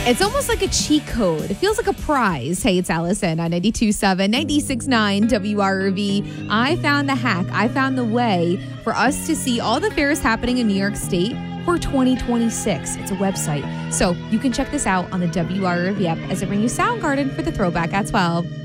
It's almost like a cheat code. It feels like a prize. Hey, it's Allison on 92.7, 96.9 WRV. I found the hack. I found the way for us to see all the fairs happening in New York State for 2026. It's a website. So you can check this out on the WRV app as I bring you Soundgarden for the throwback at 12.